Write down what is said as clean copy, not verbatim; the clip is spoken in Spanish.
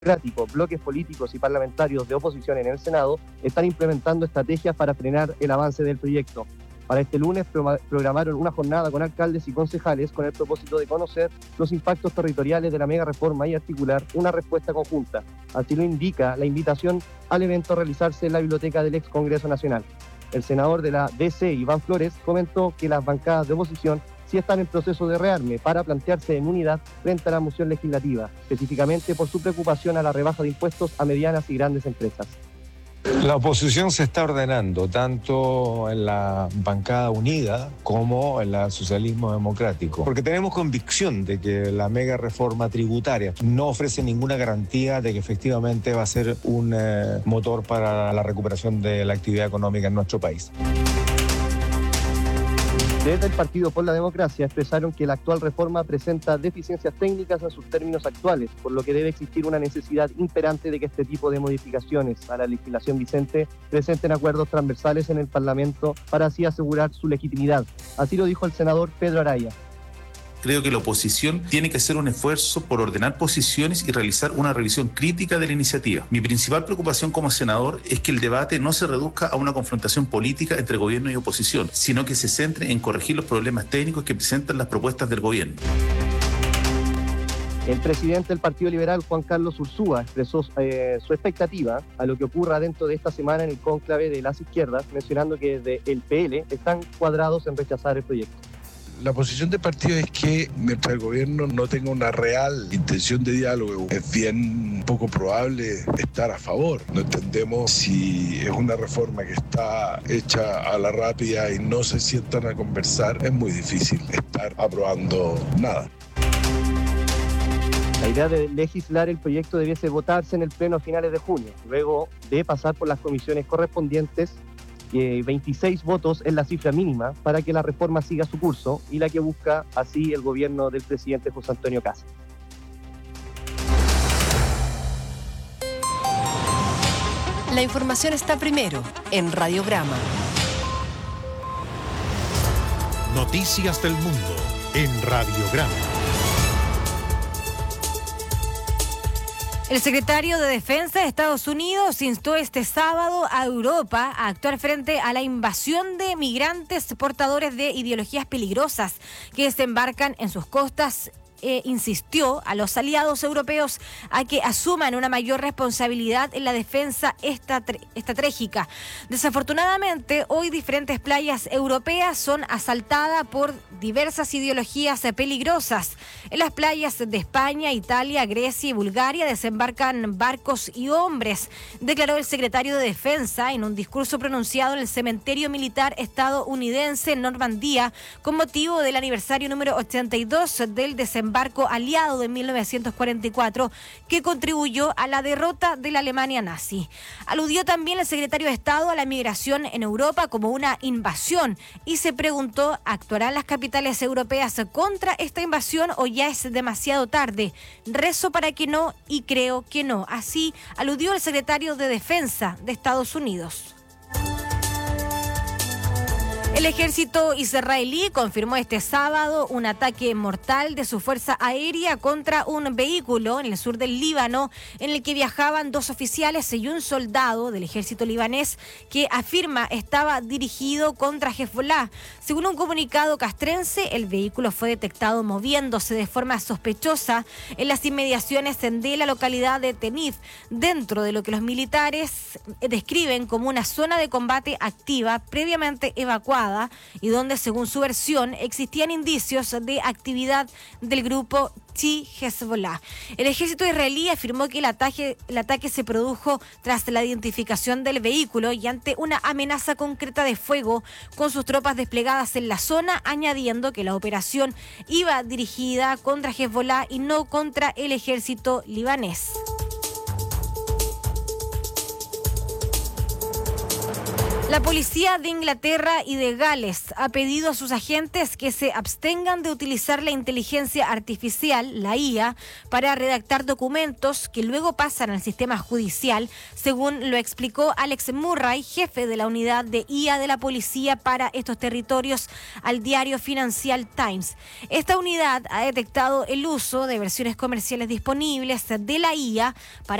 democráticos, bloques políticos y parlamentarios de oposición en el Senado están implementando estrategias para frenar el avance del proyecto. Para este lunes programaron una jornada con alcaldes y concejales con el propósito de conocer los impactos territoriales de la mega reforma y articular una respuesta conjunta. Así lo indica la invitación al evento a realizarse en la biblioteca del ex Congreso Nacional. El senador de la DC, Iván Flores, comentó que las bancadas de oposición sí están en proceso de rearme para plantearse en unidad frente a la moción legislativa, específicamente por su preocupación a la rebaja de impuestos a medianas y grandes empresas. La oposición se está ordenando tanto en la bancada unida como en el socialismo democrático, porque tenemos convicción de que la mega reforma tributaria no ofrece ninguna garantía de que efectivamente va a ser un motor para la recuperación de la actividad económica en nuestro país. Desde el Partido por la Democracia expresaron que la actual reforma presenta deficiencias técnicas en sus términos actuales, por lo que debe existir una necesidad imperante de que este tipo de modificaciones a la legislación vigente presenten acuerdos transversales en el Parlamento para así asegurar su legitimidad. Así lo dijo el senador Pedro Araya. Creo que la oposición tiene que hacer un esfuerzo por ordenar posiciones y realizar una revisión crítica de la iniciativa. Mi principal preocupación como senador es que el debate no se reduzca a una confrontación política entre gobierno y oposición, sino que se centre en corregir los problemas técnicos que presentan las propuestas del gobierno. El presidente del Partido Liberal, Juan Carlos Ursúa, expresó su expectativa a lo que ocurra dentro de esta semana en el cónclave de las izquierdas, mencionando que desde el PL están cuadrados en rechazar el proyecto. La posición del partido es que mientras el gobierno no tenga una real intención de diálogo, es bien poco probable estar a favor. No entendemos si es una reforma que está hecha a la rápida y no se sientan a conversar, es muy difícil estar aprobando nada. La idea de legislar el proyecto debiese votarse en el pleno a finales de junio, luego de pasar por las comisiones correspondientes. 26 votos es la cifra mínima para que la reforma siga su curso y la que busca así el gobierno del presidente José Antonio Kast. La información está primero en Radiograma. Noticias del mundo en Radiograma. El secretario de Defensa de Estados Unidos instó este sábado a Europa a actuar frente a la invasión de migrantes portadores de ideologías peligrosas que desembarcan en sus costas. Insistió a los aliados europeos a que asuman una mayor responsabilidad en la defensa estratégica. Desafortunadamente, hoy diferentes playas europeas son asaltadas por diversas ideologías peligrosas. En las playas de España, Italia, Grecia y Bulgaria desembarcan barcos y hombres, declaró el secretario de Defensa en un discurso pronunciado en el cementerio militar estadounidense en Normandía con motivo del aniversario número 82 del desembarco aliado de 1944 que contribuyó a la derrota de la Alemania nazi. Aludió también el secretario de Estado a la migración en Europa como una invasión y se preguntó, ¿actuarán las capitales europeas contra esta invasión o ya es demasiado tarde? Rezo para que no y creo que no. Así aludió el secretario de Defensa de Estados Unidos. El ejército israelí confirmó este sábado un ataque mortal de su fuerza aérea contra un vehículo en el sur del Líbano en el que viajaban 2 oficiales y un soldado del ejército libanés que afirma estaba dirigido contra Hezbollah. Según un comunicado castrense, el vehículo fue detectado moviéndose de forma sospechosa en las inmediaciones de la localidad de Tenif, dentro de lo que los militares describen como una zona de combate activa previamente evacuada y donde, según su versión, existían indicios de actividad del grupo Hezbollah. El ejército israelí afirmó que el ataque se produjo tras la identificación del vehículo y ante una amenaza concreta de fuego con sus tropas desplegadas en la zona, añadiendo que la operación iba dirigida contra Hezbollah y no contra el ejército libanés. La policía de Inglaterra y de Gales ha pedido a sus agentes que se abstengan de utilizar la inteligencia artificial, la IA, para redactar documentos que luego pasan al sistema judicial, según lo explicó Alex Murray, jefe de la unidad de IA de la policía para estos territorios, al diario Financial Times. Esta unidad ha detectado el uso de versiones comerciales disponibles de la IA para